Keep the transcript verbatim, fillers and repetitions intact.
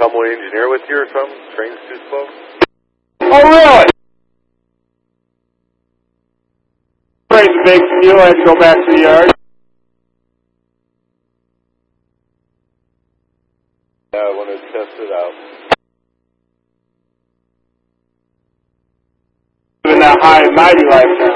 come one engineer with you or something? Train's too slow? Oh, really? Praise a big deal. I had to go back to the yard. Yeah, I want to test it out. In that high and mighty lifetime.